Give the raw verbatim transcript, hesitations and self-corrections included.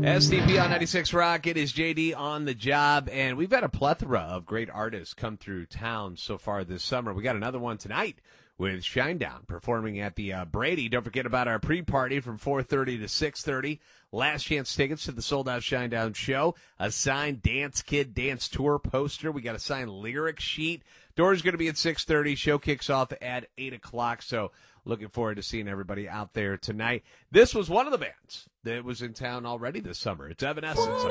S T P on ninety-six Rock. It is J D on the job, and we've had a plethora of great artists come through town so far this summer. We got another one tonight with Shinedown performing at the uh, Brady. Don't forget about our pre-party from four thirty to six thirty. Last chance tickets to the sold-out Shinedown show. A signed Dance Kid Dance Tour poster. We got a signed lyric sheet. Doors going to be at six thirty. Show kicks off at eight o'clock, so looking forward to seeing everybody out there tonight. This was one of the bands that was in town already this summer. It's Evanescence.